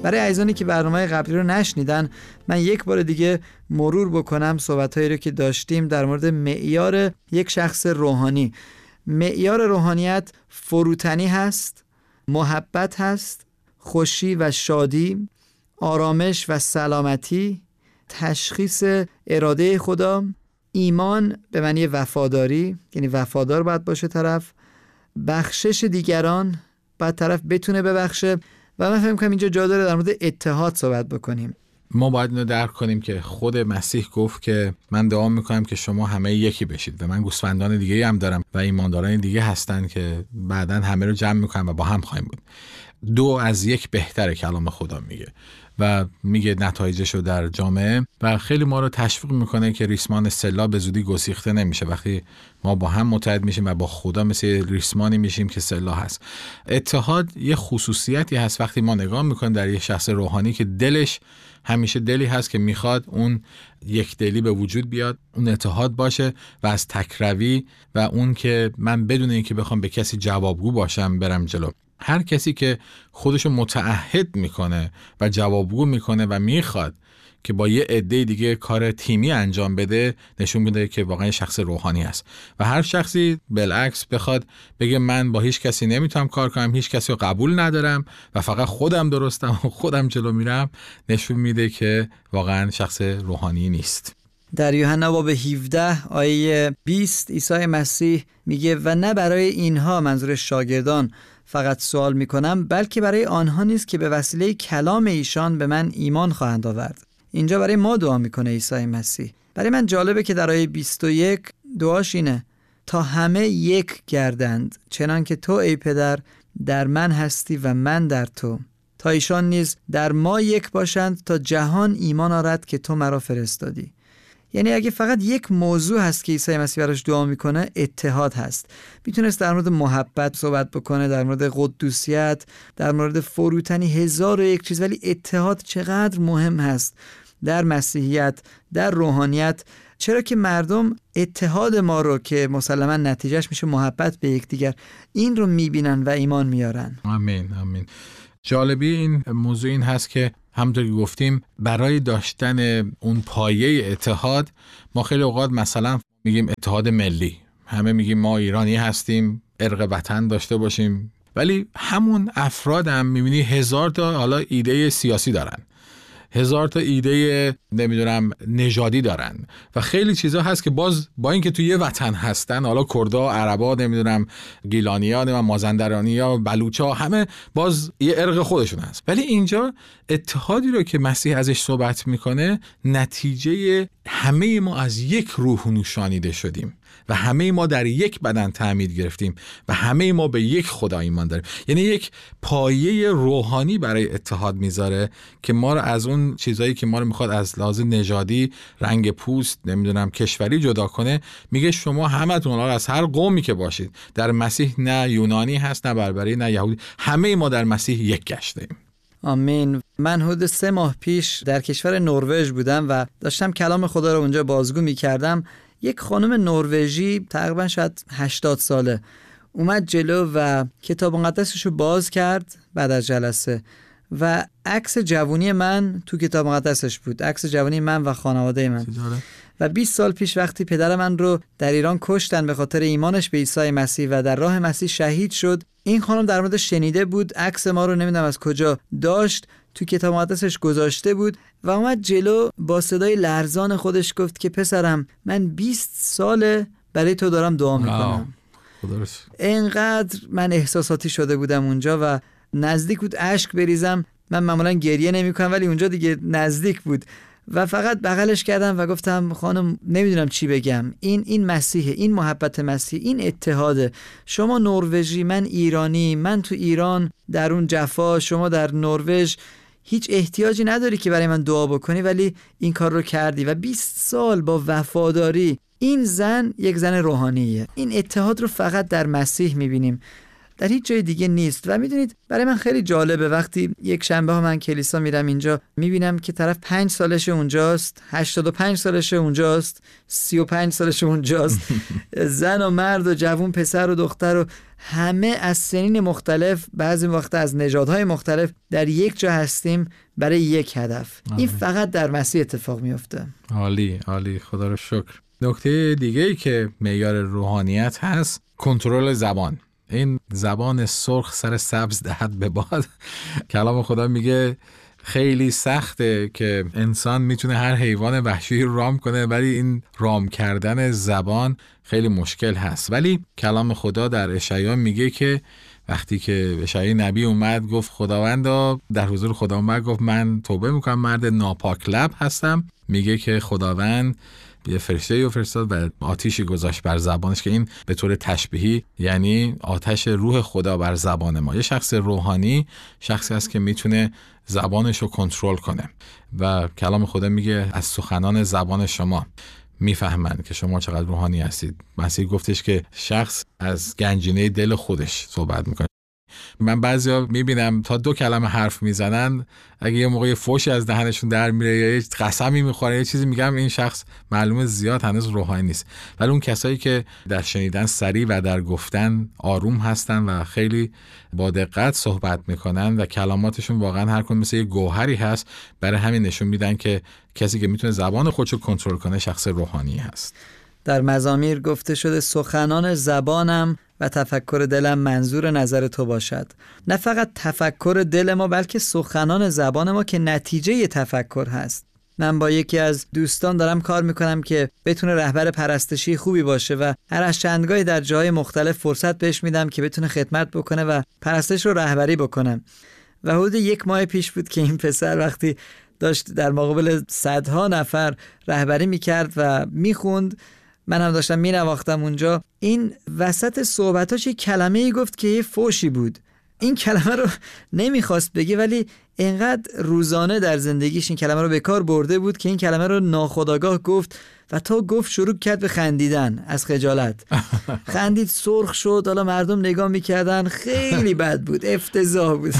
برای عزیزانی که برنامه قبلی رو نشنیدن، من یک بار دیگه مرور بکنم صحبت‌هایی رو که داشتیم در مورد معیار یک شخص روحانی. معیار روحانیت فروتنی هست، محبت هست، خوشی و شادی، آرامش و سلامتی، تشخیص اراده خدا، ایمان به معنی وفاداری، یعنی وفادار باید باشه طرف، بخشش دیگران، باید طرف بتونه ببخشه. و من فهم کنم اینجا جا داره در مورد اتحاد صحبت بکنیم. ما باید اینو درک کنیم که خود مسیح گفت که من دعا میکنم که شما همه یکی بشید و من گوسفندان دیگه هم دارم و ایمانداران دیگه هستن که بعداً همه رو جمع میکنم و با هم خواهیم بود. 2 از 1 بهتره کلام خدا میگه و میگه نتایجشو در جامعه و خیلی ما رو تشویق میکنه که ریسمان سلا به زودی گسیخته نمیشه. وقتی ما با هم متحد میشیم و با خدا مثل ریسمانی میشیم که سلا هست. اتحاد یه خصوصیتی هست وقتی ما نگاه میکنیم در یه شخص روحانی که دلش همیشه دلی هست که میخواد اون یک دلی به وجود بیاد، اون اتحاد باشه و از تکروی و اون که من بدون اینکه بخوام به کسی جوابگو باشم برم جلو. هر کسی که خودشو متعهد میکنه و جوابگو میکنه و میخواد که با یه عده دیگه کار تیمی انجام بده، نشون میده که واقعا شخص روحانی است. و هر شخصی بالعکس بخواد بگه من با هیچ کسی نمیتونم کار کنم، هیچ کسی رو قبول ندارم و فقط خودم درستم و خودم جلو میرم، نشون میده که واقعا شخص روحانی نیست. در یوحنا باب 17 آیه 20 عیسی مسیح میگه و نه برای اینها، منظور شاگردان، فقط سوال میکنم، بلکه برای آنها نیست که به وسیله کلام ایشان به من ایمان خواهند آورد. اینجا برای ما دعا میکنه عیسی مسیح. برای من جالبه که در آیه 21 دعاش اینه تا همه یک گردند چنان که تو ای پدر در من هستی و من در تو، تا ایشان نیز در ما یک باشند تا جهان ایمان آرد که تو مرا فرستادی. یعنی اگه فقط یک موضوع هست که عیسی مسیح براش دعا میکنه، اتحاد هست. میتونست در مورد محبت صحبت بکنه، در مورد قدوسیت، در مورد فروتنی، 1001 چیز، ولی اتحاد چقدر مهم هست در مسیحیت، در روحانیت. چرا که مردم اتحاد ما رو که مسلما نتیجهش میشه محبت به یکدیگر، این رو میبینن و ایمان میارن. آمین آمین. جالبی این موضوع این هست که همونطور که گفتیم برای داشتن اون پایه اتحاد ما خیلی اوقات مثلا میگیم اتحاد ملی، همه میگیم ما ایرانی هستیم، ارق وطن داشته باشیم، ولی همون افراد هم میبینی 1000 تا حالا ایده سیاسی دارن، 1000 تا ایده نمیدونم نژادی دارن و خیلی چیزا هست که باز با اینکه تو یه وطن هستن، حالا کردا، عربا، نمیدونم گیلانیا، نمیدونم مازندرانیا، بلوچا، همه باز یه ارق خودشون هست. ولی اینجا اتحادی رو که مسیح ازش صحبت میکنه نتیجه همه ما از یک روح نوشانیده شدیم و همه ما در یک بدن تعمید گرفتیم و همه ما به یک خدا ایمان داریم. یعنی یک پایه روحانی برای اتحاد میذاره که ما رو از اون چیزایی که ما رو میخواد از لحاظ نژادی، رنگ پوست، نمیدونم کشوری جدا کنه، میگه شما همتون از هر قومی که باشید در مسیح، نه یونانی هست، نه بربری، نه یهودی، همه ما در مسیح یک گشتیم. آمین. من حدود 3 ماه پیش در کشور نروژ بودم و داشتم کلام خدا رو اونجا بازگو میکردم. یک خانم نروژی تقریبا شاید 80 ساله اومد جلو و کتاب مقدسش رو باز کرد بعد از جلسه و عکس جوانی من تو کتاب مقدسش بود، عکس جوانی من و خانواده من. و 20 سال پیش وقتی پدر من رو در ایران کشتن به خاطر ایمانش به عیسی مسیح و در راه مسیح شهید شد، این خانم در مورد شنیده بود، عکس ما رو نمیدونم از کجا داشت، تو کتاب مقدسش گذاشته بود و اومد جلو با صدای لرزان خودش گفت که پسرم من 20 ساله برای تو دارم دعا میکنم. اینقدر من احساساتی شده بودم اونجا و نزدیک بود اشک بریزم. من معمولا گریه نمی کنم ولی اونجا دیگه نزدیک بود و فقط بغلش کردم و گفتم خانم نمیدونم چی بگم، این مسیحه، این محبت مسیح، این اتحاده. شما نروژی، من ایرانی، من تو ایران در اون جفا، شما در نروژ هیچ احتیاجی نداری که برای من دعا بکنی ولی این کار رو کردی و 20 سال با وفاداری. این زن یک زن روحانیه. این اتحاد رو فقط در مسیح میبینیم. در هیچ جای دیگه نیست. و میدونید برای من خیلی جالبه وقتی یک شنبه ها من کلیسا میرم اینجا، میبینم که طرف 5 سالش اونجاست، 85 سالش اونجاست، 35 سالش اونجاست، زن و مرد و جوون، پسر و دختر و همه از سنین مختلف، بعضی وقت از نژادهای مختلف در یک جا هستیم برای یک هدف. این فقط در مسیح اتفاق میفته. عالی عالی، خدا رو شکر. نکته دیگه‌ای که معیار روحانیت هست کنترل زبان. این زبان سرخ سر سبز دهد به باد. کلام خدا میگه خیلی سخته که انسان میتونه هر حیوان وحشی رو رام کنه، ولی این رام کردن زبان خیلی مشکل هست. ولی کلام خدا در اشعیا میگه که وقتی که اشعیا نبی اومد گفت خداوندا، در حضور خدا اومد گفت من توبه میکنم، مرد ناپاک لب هستم. میگه که خداوند یه فرشته رو فرستاد و آتیشی گذاشت بر زبانش که این به طور تشبیهی یعنی آتش روح خدا بر زبان ما. یه شخص روحانی شخصی است که میتونه زبانش رو کنترل کنه و کلام خدا میگه از سخنان زبان شما میفهمند که شما چقدر روحانی هستید. مسیح گفتش که شخص از گنجینه دل خودش صحبت میکنه. من بعضیا میبینم تا 2 کلمه حرف میزنن، اگه یه موقع فوشی از دهنشون در میره یا یه قسمی میخوره یه چیزی میگم، این شخص معلومه زیاد هنوز روحانی نیست. ولی اون کسایی که در شنیدن سریع و در گفتن آروم هستن و خیلی با دقت صحبت میکنن و کلماتشون واقعا هر کدوم مثل یه گوهری هست، برای همین نشون میدن که کسی که میتونه زبان خودشو کنترل کنه شخص روحانی هست. در مزامیر گفته شده سخنان زبانم و تفکر دلم منظور نظر تو باشد. نه فقط تفکر دل ما بلکه سخنان زبان ما که نتیجه تفکر هست. من با یکی از دوستان دارم کار میکنم که بتونه رهبر پرستشی خوبی باشه و هر از چندگاهی در جای مختلف فرصت بهش میدم که بتونه خدمت بکنه و پرستش رو رهبری بکنه. و حدود 1 ماه پیش بود که این پسر وقتی داشت در مقابل صدها نفر رهبری میکرد و میخوند، من هم داشتم مینواختم اونجا، این وسط صحبتاش یک کلمه‌ای گفت که یه فوشی بود. این کلمه رو نمیخواست بگه ولی اینقدر روزانه در زندگیش این کلمه رو به کار برده بود که این کلمه رو ناخودآگاه گفت و تا گفت شروع کرد به خندیدن از خجالت. خندید، سرخ شد، حالا مردم نگاه میکردن، خیلی بد بود، افتضاح بود.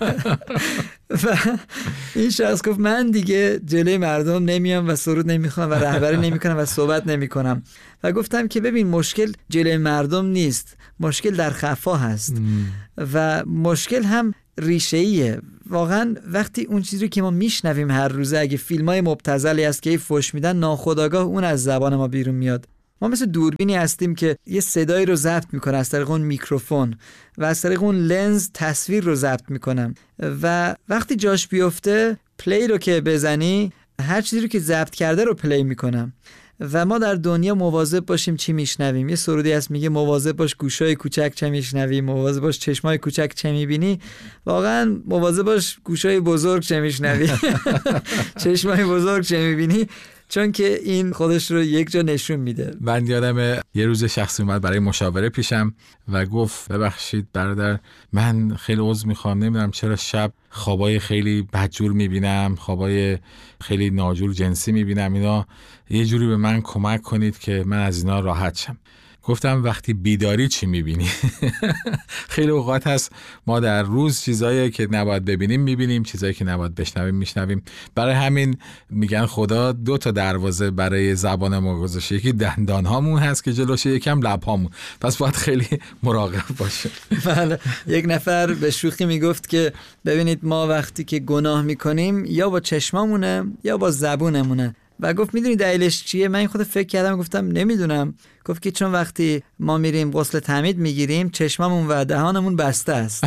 و این شخص گفت من دیگه جلوی مردم نمیام و سرود نمیخوام و رهبری نمیکنم و صحبت نمیکنم. و گفتم که ببین مشکل جلوی مردم نیست، مشکل در خفا هست و مشکل هم ریشه‌ایه. واقعا وقتی اون چیزی که ما میشنویم هر روزه، اگه فیلمای مبتذلی هست که فوش میدن، ناخودآگاه اون از زبان ما بیرون میاد. ما مثل دوربینی هستیم که یه صدایی رو ضبط میکنه از طریق اون میکروفون و از طریق اون لنز تصویر رو ضبط میکنم و وقتی جاش بیفته پلی رو که بزنی هر چیزی رو که ضبط کرده رو پلی میکنم. و ما در دنیا مواظب باشیم چی میشنویم. یه سرودی هست میگه مواظب باش گوشای کوچک چه میشنوی، مواظب باش چشمای کوچک چه میبینی. واقعا مواظب باش گوشای بزرگ چه میشنوی، چشمای بزرگ چه میبینی، چون که این خودش رو یک جا نشون میده. من یادم یه روز شخصی اومد برای مشاوره پیشم و گفت ببخشید برادر، من خیلی عذر میخوام، نمیدونم چرا شب خوابای خیلی بدجور میبینم، خوابای خیلی ناجور جنسی میبینم، اینا یه جوری به من کمک کنید که من از اینا راحت شم. گفتم وقتی بیداری چی میبینی؟ خیلی اوقات هست ما در روز چیزایی که نباید ببینیم میبینیم، چیزایی که نباید بشنویم میشنویم. برای همین میگن خدا 2 دروازه برای زبان ما گذاشته، یکی دندان هامون هست که جلوشه، یکم لب هامون، پس باید خیلی مراقب باشه. بله، یک نفر به شوخی میگفت که ببینید ما وقتی که گناه میکنیم یا با چشمامونه یا با زبونمونه. و گفت میدونی دلیلش چیه؟ من خود فکر کردم، گفتم نمیدونم. گفت که چون وقتی ما میریم غسل تعمید میگیریم چشممون و دهانمون بسته است.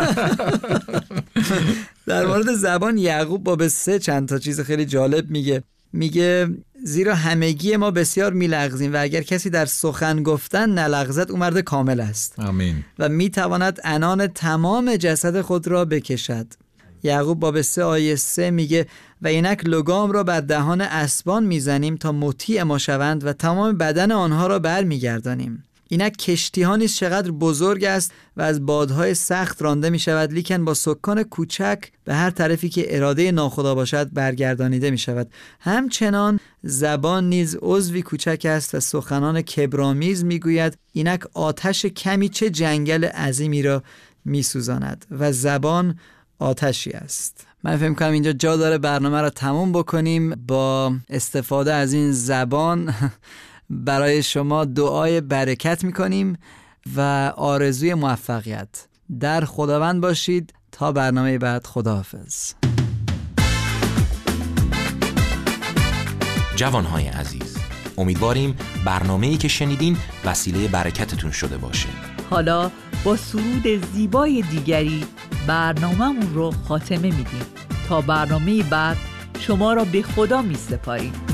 در مورد زبان یعقوب باب 3 چند تا چیز خیلی جالب میگه زیرا همگی ما بسیار میلغزیم و اگر کسی در سخن گفتن نلغزد او مرد کامل است. آمین. و میتواند عنان تمام جسد خود را بکشد. یعقوب باب 3 آیه 3 میگه و اینک لگام را بر دهان اسبان میزنیم تا مطیع ما شوند و تمام بدن آنها را بر میگردانیم. اینک کشتی ها نیز چقدر بزرگ است و از بادهای سخت رانده می شود، لیکن با سکان کوچک به هر طرفی که اراده ناخدا باشد برگردانیده می شود. همچنان زبان نیز عضوی کوچک است و سخنان کبرآمیز می گوید. اینک آتش کمی چه جنگل عظیمی را می سوزاند و زبان آتشی است. من فکر کنم اینجا جا داره برنامه را تموم بکنیم. با استفاده از این زبان برای شما دعای برکت میکنیم و آرزوی موفقیت. در خداوند باشید تا برنامه بعد. خداحافظ. جوانهای عزیز، امیدواریم برنامه‌ای که شنیدین وسیله برکتتون شده باشه. حالا با سرود زیبای دیگری برنامه‌مون رو خاتمه میدیم. تا برنامه بعد شما را به خدا می‌سپاریم.